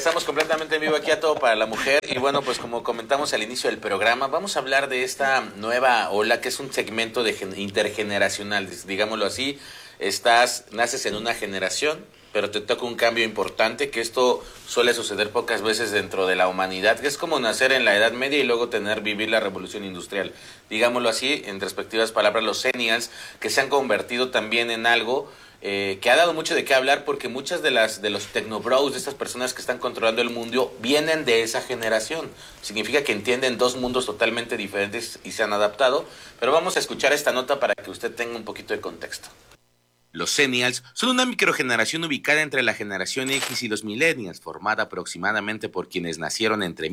Regresamos completamente en vivo aquí a Todo para la Mujer. Y bueno, pues como comentamos al inicio del programa, vamos a hablar de esta nueva ola que es un segmento de intergeneracional, digámoslo así. Naces en una generación, pero te toca un cambio importante, que esto suele suceder pocas veces dentro de la humanidad, que es como nacer en la Edad Media y luego vivir la Revolución Industrial. Digámoslo así, en respectivas palabras, los Xennials, que se han convertido también en algo que ha dado mucho de qué hablar, porque muchas de los technobros, de estas personas que están controlando el mundo, vienen de esa generación. Significa que entienden dos mundos totalmente diferentes y se han adaptado. Pero vamos a escuchar esta nota para que usted tenga un poquito de contexto. Los Xennials son una microgeneración ubicada entre la generación X y los Millennials, formada aproximadamente por quienes nacieron entre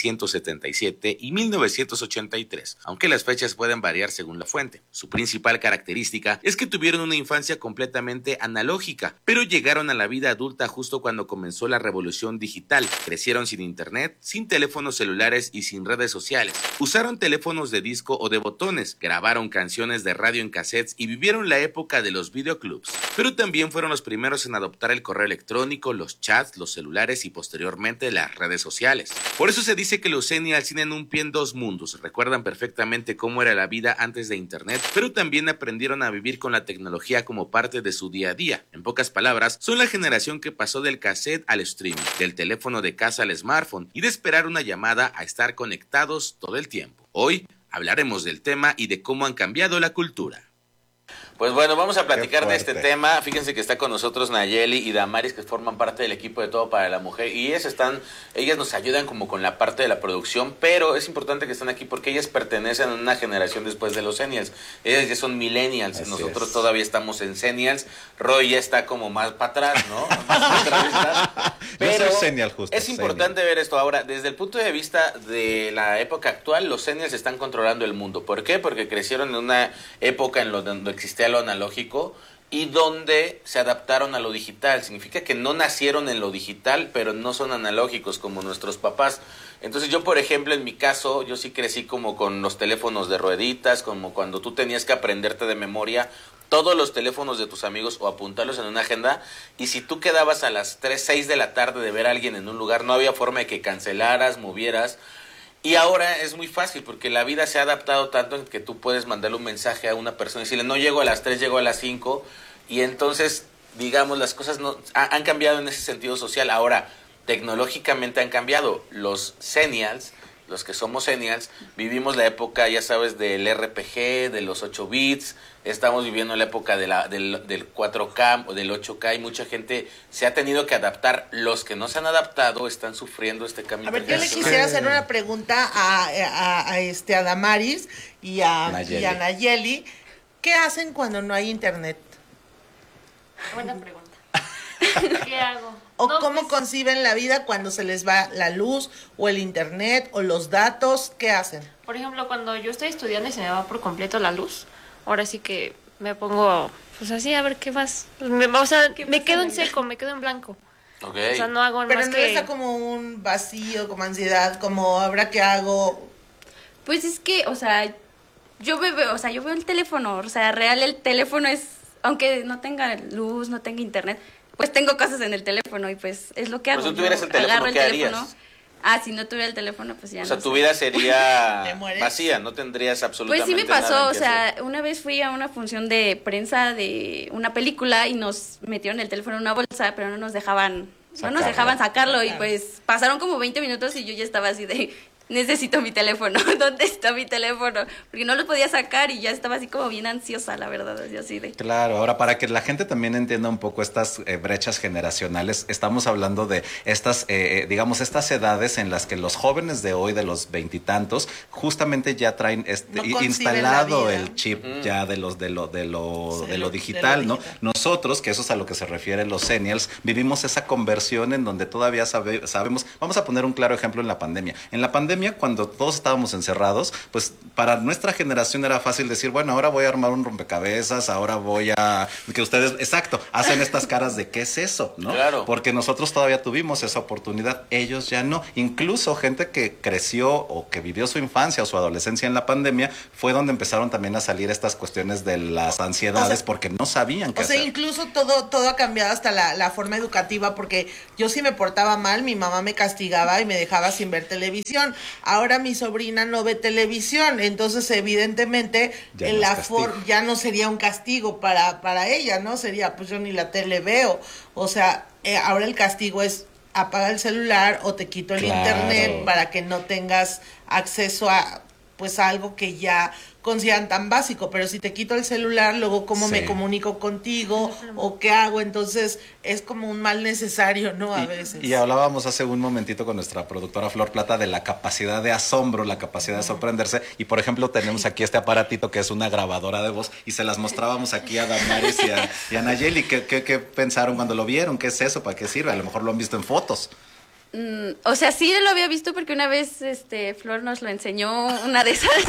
1977 y 1983, aunque las fechas pueden variar según la fuente. Su principal característica es que tuvieron una infancia completamente analógica, pero llegaron a la vida adulta justo cuando comenzó la revolución digital. Crecieron sin internet, sin teléfonos celulares y sin redes sociales. Usaron teléfonos de disco o de botones, grabaron canciones de radio en cassettes y vivieron la época de los videoclubs. Pero también fueron los primeros en adoptar el correo electrónico, los chats, los celulares y posteriormente las redes sociales. Por eso se dice que los Xennials tienen un pie en dos mundos. Recuerdan perfectamente cómo era la vida antes de internet, pero también aprendieron a vivir con la tecnología como parte de su día a día. En pocas palabras, son la generación que pasó del cassette al streaming, del teléfono de casa al smartphone y de esperar una llamada a estar conectados todo el tiempo. Hoy hablaremos del tema y de cómo han cambiado la cultura. Pues bueno, vamos a platicar de este tema. Fíjense que está con nosotros Nayeli y Damaris, que forman parte del equipo de Todo para la Mujer, y ellas nos ayudan como con la parte de la producción, pero es importante que estén aquí porque ellas pertenecen a una generación después de los Xennials. Ellas ya son millennials, así nosotros todavía estamos en Xennials. Roy ya está como más para atrás, ¿no? Pero yo soy Xennial, justo. Es importante ver esto ahora, desde el punto de vista de la época actual. Los Xennials están controlando el mundo. ¿Por qué? Porque crecieron en una época en donde existía lo analógico y donde se adaptaron a lo digital. Significa que no nacieron en lo digital, pero no son analógicos como nuestros papás. Entonces yo, por ejemplo, en mi caso, yo sí crecí como con los teléfonos de rueditas, como cuando tú tenías que aprenderte de memoria todos los teléfonos de tus amigos o apuntarlos en una agenda, y si tú quedabas a las 3, 6 de la tarde de ver a alguien en un lugar, no había forma de que cancelaras, movieras. Y ahora es muy fácil porque la vida se ha adaptado tanto en que tú puedes mandarle un mensaje a una persona y decirle, no llego a las 3, llego a las 5, y entonces, digamos, las cosas han cambiado en ese sentido social. Ahora, tecnológicamente han cambiado. Los Xennials, los que somos Xennials, vivimos la época, ya sabes, del RPG, de los 8 bits, estamos viviendo la época del 4K o del 8K, y mucha gente se ha tenido que adaptar. Los que no se han adaptado están sufriendo este cambio. A ver, yo le quisiera hacer una pregunta a Damaris y a Nayeli. ¿Qué hacen cuando no hay internet? Buena pregunta. ¿Qué hago? ¿O cómo conciben la vida cuando se les va la luz o el internet o los datos? ¿Qué hacen? Por ejemplo, cuando yo estoy estudiando y se me va por completo la luz, ahora sí que me pongo, pues así, a ver qué más. Me quedo en seco, me quedo en blanco. Okay. O sea, no hago Pero más no que... está como un vacío, como ansiedad, como ahora qué hago. Pues es que, o sea, yo veo el teléfono, o sea, real el teléfono es, aunque no tenga luz, no tenga internet, pues tengo cosas en el teléfono y pues es lo que hago. Pues si tú tuvieras el teléfono, ¿qué harías? Si no tuviera el teléfono, pues ya no. O sea, tu vida sería vacía, no tendrías absolutamente nada. Pues sí me pasó, nada o sea, una vez fui a una función de prensa de una película y nos metieron el teléfono en una bolsa, pero no nos dejaban sacarlo y pues pasaron como 20 minutos y yo ya estaba así de... Necesito mi teléfono, ¿dónde está mi teléfono? Porque no lo podía sacar y ya estaba así como bien ansiosa, la verdad, así de... Claro, ahora para que la gente también entienda un poco estas brechas generacionales, estamos hablando de estas, digamos, estas edades en las que los jóvenes de hoy, de los veintitantos, justamente ya traen instalado el chip ya de lo digital, ¿no? Nosotros, que eso es a lo que se refieren los Xennials, vivimos esa conversión en donde todavía sabemos, vamos a poner un claro ejemplo en la pandemia. En la pandemia pandemia, cuando todos estábamos encerrados, pues para nuestra generación era fácil decir, bueno, ahora voy a armar un rompecabezas, ahora voy a... Que ustedes, exacto, hacen estas caras de ¿qué es eso? ¿No? Claro. Porque nosotros todavía tuvimos esa oportunidad, ellos ya no. Incluso gente que creció o que vivió su infancia o su adolescencia en la pandemia, fue donde empezaron también a salir estas cuestiones de las ansiedades, porque no sabían qué hacer. Incluso todo ha cambiado, hasta la forma educativa, porque yo si me portaba mal, mi mamá me castigaba y me dejaba sin ver televisión. Ahora mi sobrina no ve televisión, entonces evidentemente ya no sería un castigo para ella, ¿no? Sería, pues yo ni la tele veo. O sea, ahora el castigo es apaga el celular o te quito el internet para que no tengas acceso a pues algo que ya consideran tan básico, pero si te quito el celular, luego cómo me comunico contigo o qué hago, entonces es como un mal necesario, ¿no? A veces. Y hablábamos hace un momentito con nuestra productora Flor Plata de la capacidad de asombro, la capacidad de sorprenderse, y por ejemplo tenemos aquí este aparatito que es una grabadora de voz, y se las mostrábamos aquí a Damaris y a Nayeli. ¿Qué pensaron cuando lo vieron? ¿Qué es eso? ¿Para qué sirve? A lo mejor lo han visto en fotos. O sea, sí lo había visto porque una vez Flor nos lo enseñó, una de esas.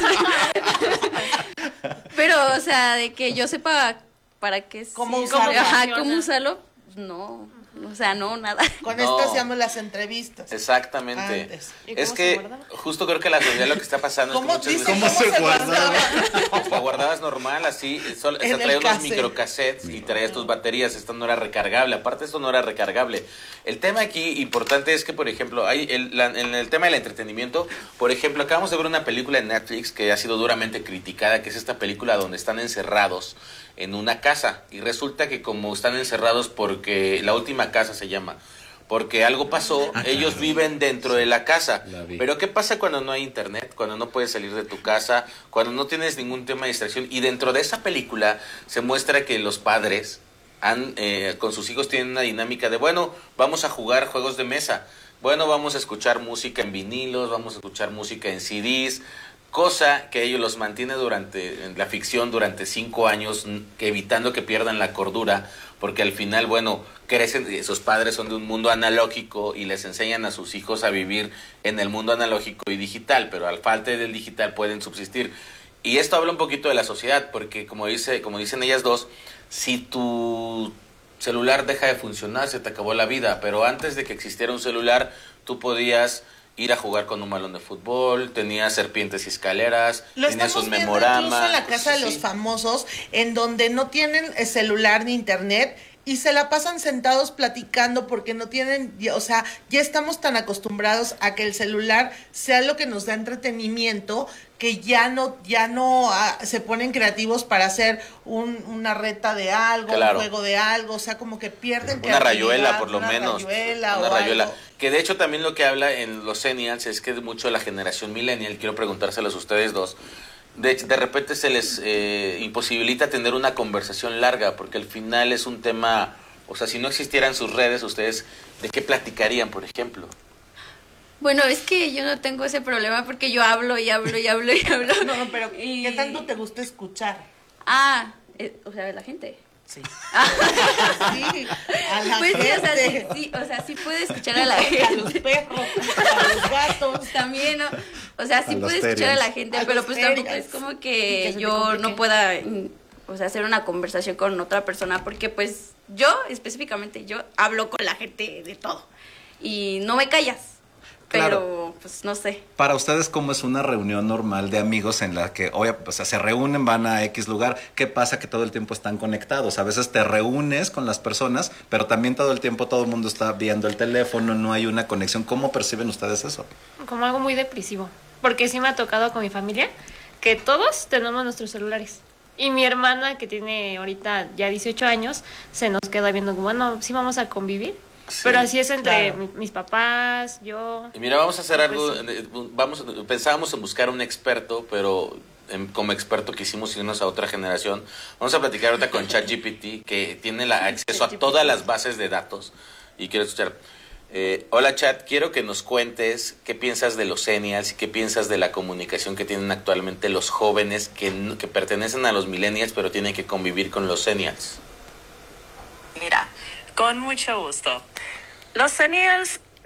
Pero, o sea, de que yo sepa para qué es. ¿Cómo usarlo? ¿Cómo usarlo? No, o sea, no, nada. Con esto hacíamos las entrevistas. Exactamente. Antes. Es que justo creo que la realidad lo que está pasando es que muchas veces... ¿Cómo se guardaba? La guardabas normal, así, traía unos microcassettes y traías tus baterías, esto no era recargable, aparte esto no era recargable. El tema aquí importante es que, por ejemplo, en el tema del entretenimiento, por ejemplo, acabamos de ver una película en Netflix que ha sido duramente criticada, que es esta película donde están encerrados en una casa, y resulta que como están encerrados porque la última casa se llama, porque algo pasó, ellos viven dentro de la casa. Pero ¿qué pasa cuando no hay internet? Cuando no puedes salir de tu casa, cuando no tienes ningún tema de distracción. Y dentro de esa película se muestra que los padres con sus hijos tienen una dinámica de, bueno, vamos a jugar juegos de mesa, bueno, vamos a escuchar música en vinilos, vamos a escuchar música en CDs, cosa que ellos los mantiene en la ficción durante 5 años, evitando que pierdan la cordura, porque al final, bueno, crecen, sus padres son de un mundo analógico y les enseñan a sus hijos a vivir en el mundo analógico y digital, pero al falta del digital pueden subsistir. Y esto habla un poquito de la sociedad, porque como dicen ellas dos, si tu celular deja de funcionar, se te acabó la vida, pero antes de que existiera un celular, tú podías ir a jugar con un balón de fútbol, tenías serpientes y escaleras, tenías un memorama. Incluso en la casa de los famosos, en donde no tienen celular ni internet y se la pasan sentados platicando porque no tienen, o sea, ya estamos tan acostumbrados a que el celular sea lo que nos da entretenimiento, que ya no se ponen creativos para hacer una reta de algo, un juego de algo, o sea, como que pierden una rayuela, por lo menos. Una rayuela. Algo. Que de hecho también lo que habla en los Xennials es que es mucho la generación millennial, quiero preguntárselos a ustedes dos. De repente se les imposibilita tener una conversación larga, porque al final es un tema, o sea, si no existieran sus redes, ustedes, ¿de qué platicarían, por ejemplo? Bueno, es que yo no tengo ese problema porque yo hablo y hablo y hablo y hablo. No, pero ¿qué tanto te gusta escuchar? O sea, la gente. Sí. Sí, a la pues gente. Sí, o sea, sí puede escuchar a la gente. A los perros, a los gatos. También, ¿no? O sea, sí puede escuchar a la gente, pero pues tampoco es como que yo no pueda, o sea, hacer una conversación con otra persona, porque pues yo, específicamente, yo hablo con la gente de todo. Y no me callas. Claro. Pero, pues, no sé. Para ustedes, ¿cómo es una reunión normal de amigos en la que, o sea, se reúnen, van a X lugar? ¿Qué pasa? Que todo el tiempo están conectados. A veces te reúnes con las personas, pero también todo el tiempo todo el mundo está viendo el teléfono, no hay una conexión. ¿Cómo perciben ustedes eso? Como algo muy depresivo. Porque sí me ha tocado con mi familia que todos tenemos nuestros celulares. Y mi hermana, que tiene ahorita ya 18 años, se nos queda viendo como, bueno, sí vamos a convivir. Sí, pero así es entre mis papás, yo. Y mira, vamos a hacer algo. Pensábamos en buscar un experto, pero como experto quisimos irnos a otra generación. Vamos a platicar ahorita con ChatGPT, que tiene acceso a todas las bases de datos. Y quiero escuchar. Hola Chat, quiero que nos cuentes qué piensas de los Xennials y qué piensas de la comunicación que tienen actualmente los jóvenes que pertenecen a los millennials, pero tienen que convivir con los Xennials. Mira, con mucho gusto. Los Xennials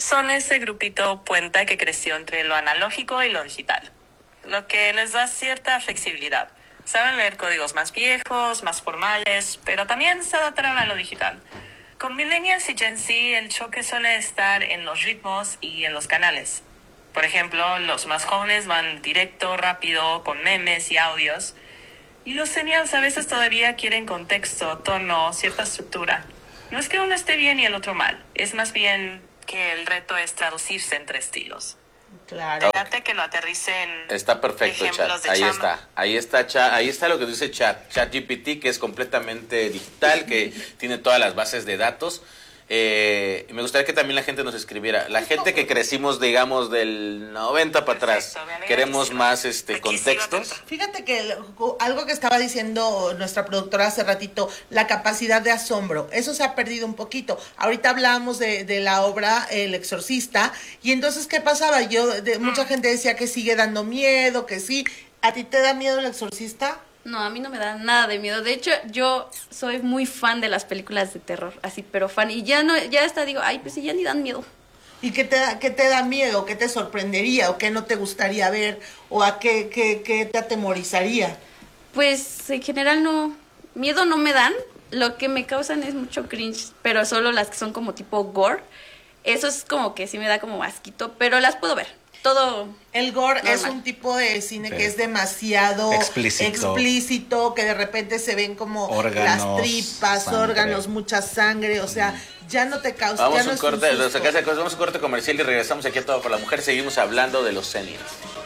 son ese grupito puente que creció entre lo analógico y lo digital, lo que les da cierta flexibilidad. Saben leer códigos más viejos, más formales, pero también se adaptaron a lo digital. Con Millennials y Gen Z, el choque suele estar en los ritmos y en los canales. Por ejemplo, los más jóvenes van directo, rápido, con memes y audios. Y los Seniors a veces todavía quieren contexto, tono, cierta estructura. No es que uno esté bien y el otro mal. Es más bien que el reto es traducirse entre estilos. Claro. Fíjate que lo aterricen. Está perfecto, ejemplos Chat. de Ahí chamba. está. Ahí está lo que dice ChatGPT, que es completamente digital, que tiene todas las bases de datos. Me gustaría que también la gente nos escribiera. La gente que crecimos, digamos, del 90 para atrás, Perfecto, me alegra queremos muchísimo. más Aquí sigo contextos. atenta. Fíjate que algo que estaba diciendo nuestra productora hace ratito, la capacidad de asombro, eso se ha perdido un poquito. Ahorita hablábamos de la obra El Exorcista, y entonces, ¿qué pasaba? Mucha gente decía que sigue dando miedo, que sí. ¿A ti te da miedo El Exorcista? No, a mí no me da nada de miedo. De hecho, yo soy muy fan de las películas de terror, así, pero fan. Y ya hasta digo, ay, pues sí, ya ni dan miedo. ¿Y qué te da miedo? ¿Qué te sorprendería? ¿O qué no te gustaría ver? ¿O a qué te atemorizaría? Pues en general no, miedo no me dan. Lo que me causan es mucho cringe, pero solo las que son como tipo gore. Eso es como que sí me da como asquito, pero las puedo ver. Todo. El gore es normal. un tipo de cine Sí. que es demasiado Explícito. que de repente se ven como Órganos, las tripas, sangre. órganos, mucha sangre, o sea, ya no te causa, Vamos ya a no un es corte, susto. vamos a un corte comercial y regresamos aquí a Todo por la Mujer. Seguimos hablando de los seniors.